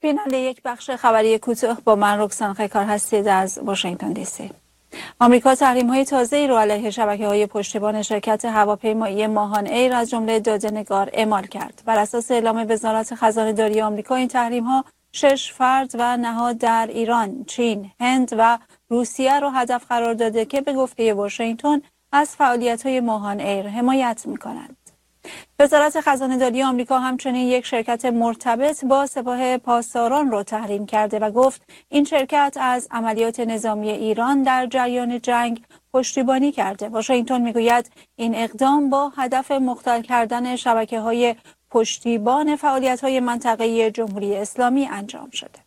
بیننده یک بخش خبری کوتاه با من رکسان خیکار هستید از واشنگتن دی سی. آمریکا تحریم‌های تازه‌ای را علیه شبکه‌های پشتیبان شرکت هواپیمایی ماهان ایر از جمله داده‌نگار اعمال کرد. بر اساس اعلام وزارت خزانه‌داری آمریکا این تحریم‌ها 6 فرد و نهاد در ایران، چین، هند و روسیه را هدف قرار داده که به گفته واشنگتن از فعالیت‌های ماهان ایر حمایت می‌کنند. وزارت خزانه‌داری آمریکا همچنین یک شرکت مرتبط با سپاه پاسداران را تحریم کرده و گفت این شرکت از عملیات نظامی ایران در جریان جنگ پشتیبانی کرده. واشنگتن میگوید این اقدام با هدف مختل کردن شبکه‌های پشتیبان فعالیت‌های منطقه‌ای جمهوری اسلامی انجام شده.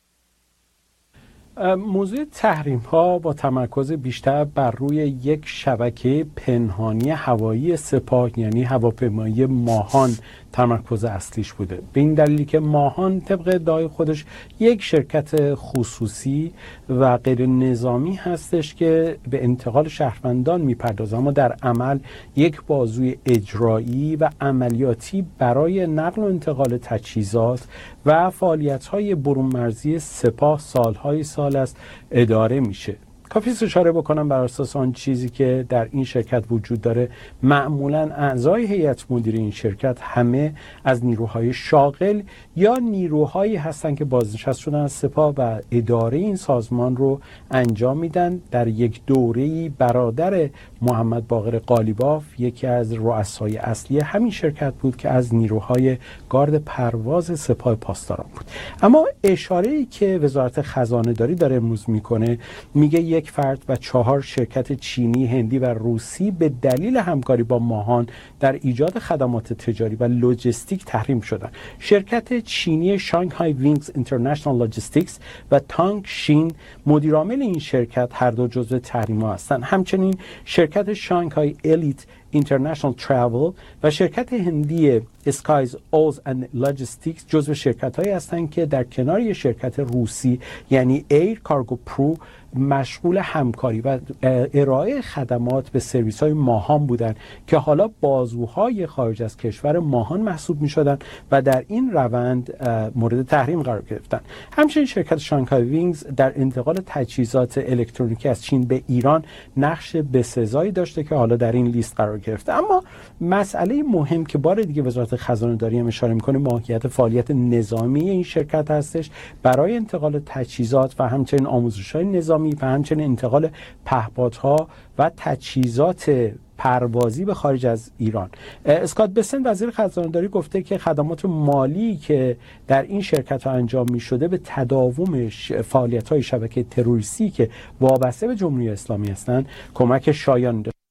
موضوع تحریم‌ها با تمرکز بیشتر بر روی یک شبکه پنهانی هوایی سپاه یعنی هواپیمایی ماهان تمرکز اصلیش بوده. به این دلیلی که ماهان طبق ادعای خودش یک شرکت خصوصی و غیر نظامی هستش که به انتقال شهروندان میپردازه، اما در عمل یک بازوی اجرایی و عملیاتی برای نقل و انتقال تجهیزات و فعالیت‌های برون مرزی سپاه سالهای سال است اداره میشه. کافی است اشاره بکنم بر اساس آن چیزی که در این شرکت وجود داره، معمولاً اعضای هیئت مدیره این شرکت همه از نیروهای شاغل یا نیروهایی هستند که بازنشسته شدن از سپاه و اداره این سازمان رو انجام میدن. در یک دوره‌ای برادر محمد باقر قالیباف یکی از رؤسای اصلی همین شرکت بود که از نیروهای گارد پرواز سپاه پاسداران بود. اما اشاره‌ای که وزارت خزانه‌داری داره امروز میکنه، میگه یک فرد و 4 شرکت چینی، هندی و روسی به دلیل همکاری با ماهان در ایجاد خدمات تجاری و لوجستیک تحریم شدند. شرکت چینی شانگهای وینگز اینترنشنال لاجستیکس و تانگ شین مدیرعامل این شرکت هر دو جزو تحریم‌ها هستند. همچنین شرکت شانگهای الیت اینترنشنال تراول و شرکت هندی اسکایز اولز اند لاجستیکس جزو شرکت‌هایی هستند که در کنار یک شرکت روسی یعنی ایر کارگو پرو مشغول همکاری و ارائه خدمات به سرویس‌های ماهان بودند که حالا بازوهای خارج از کشور ماهان محسوب می‌شدند و در این روند مورد تحریم قرار گرفتند. همچنین شرکت شانگهای وینگز در انتقال تجهیزات الکترونیکی از چین به ایران نقش بسزایی داشته که حالا در این لیست قرار گرفته. اما مسئله مهم که بار دیگه وزارت خزانه‌داری هم اشاره می‌کنه ماهیت فعالیت نظامی این شرکت هستش برای انتقال تجهیزات و همچنین آموزش‌های نظامی و همچنین انتقال پهپادها و تجهیزات پروازی به خارج از ایران. اسکات بسن وزیر خزانه‌داری گفته که خدمات مالی که در این شرکت ها انجام می شده به تداوم فعالیت های شبکه تروریستی که وابسته به جمهوری اسلامی هستند کمک شایانی داشته.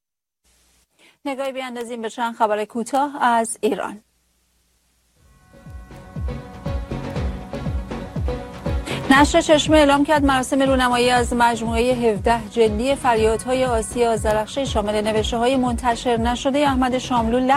نگاهی بیاندازیم به چند خبر کوتاه از ایران. نشر چشمه اعلام کرد مراسم رونمایی از مجموعه 17 جلدی فریادهای آسیا زرخشی شامل نوشته‌های منتشر نشده احمد شاملو